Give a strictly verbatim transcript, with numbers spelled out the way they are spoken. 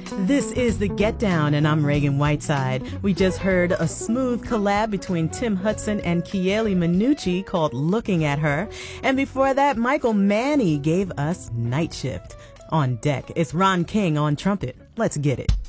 This is The Get Down, and I'm Reagan Whiteside. We just heard a smooth collab between Tim Hudson and Kiele Minucci called Looking at Her. And before that, Michael Manny gave us Night Shift. On deck, it's Ron King on trumpet. Let's get it.